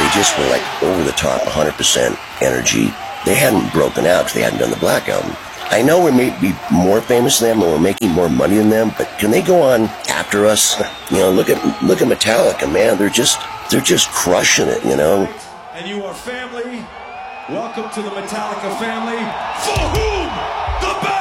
they just were like over the top, 100% energy. They hadn't broken out because they hadn't done the Black Album. I know we may be more famous than them or we're making more money than them, but can they go on after us? You know, look at Metallica, man. They're just crushing it, you know. And you are family. Welcome to the Metallica family. For whom the bell